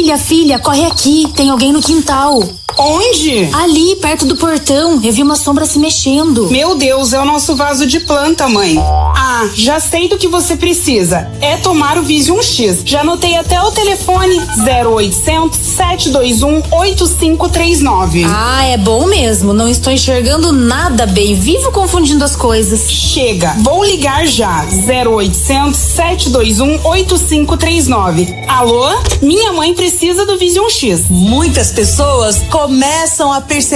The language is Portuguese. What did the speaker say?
Filha, corre aqui, tem alguém no quintal. Onde? Ali, perto do portão, eu vi uma sombra se mexendo. Meu Deus, é o nosso vaso de planta, mãe. Ah, já sei do que você precisa. É tomar o Vision X. Já anotei até o telefone 0800 721 8539. Ah, é bom mesmo. Não estou enxergando nada bem. Vivo confundindo as coisas. Chega, vou ligar já. 0800 721 8539. Alô? Minha mãe precisa do Vision X. Muitas pessoas começam a perceber